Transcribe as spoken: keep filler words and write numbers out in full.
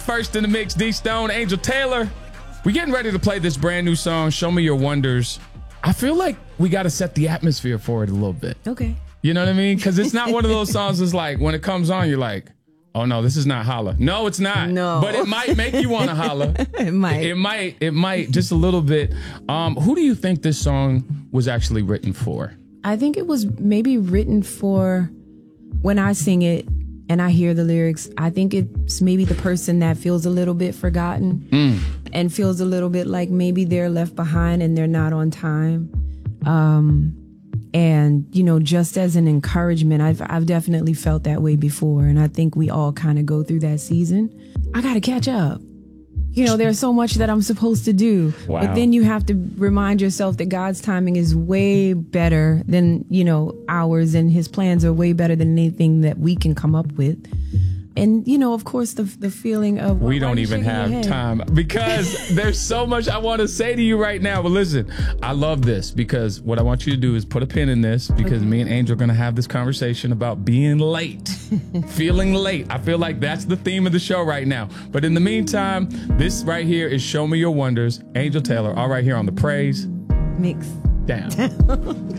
first in the mix, D Stone, Angel Taylor. We're getting ready to play this brand new song, Show Me Your Wonders. I feel like we got to set the atmosphere for it a little bit. Okay. You know what I mean? Because it's not one of those songs that's like, when it comes on, you're like, oh no, this is not holla. No, it's not. No. But it might make you want to holla. It might. It, it might. It might just a little bit. Um, who do you think this song was actually written for? I think it was maybe written for when I sing it and I hear the lyrics. I think it's maybe the person that feels a little bit forgotten mm. and feels a little bit like maybe they're left behind and they're not on time. Um, and, you know, just as an encouragement, I've, I've definitely felt that way before. And I think we all kind of go through that season. I got to catch up. You know, there's so much that I'm supposed to do. Wow. But then you have to remind yourself that God's timing is way better than, you know, ours, and his plans are way better than anything that we can come up with. And, you know, of course, the the feeling of... We don't even have time because there's so much I want to say to you right now. But listen, I love this because what I want you to do is put a pin in this because okay. me and Angel are going to have this conversation about being late, feeling late. I feel like that's the theme of the show right now. But in the meantime, this right here is Show Me Your Wonders. Angel Taylor, all right here on The Praise Mix. Down.